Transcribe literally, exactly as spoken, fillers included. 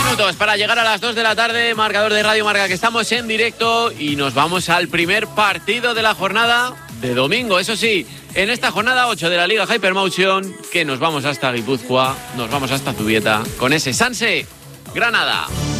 minutos para llegar a las dos de la tarde, marcador de Radio Marca, que estamos en directo y nos vamos al primer partido de la jornada de domingo. Eso sí, en esta jornada ocho de la Liga Hypermotion, que nos vamos hasta Guipúzcoa, nos vamos hasta Zubieta con ese Sanse Granada.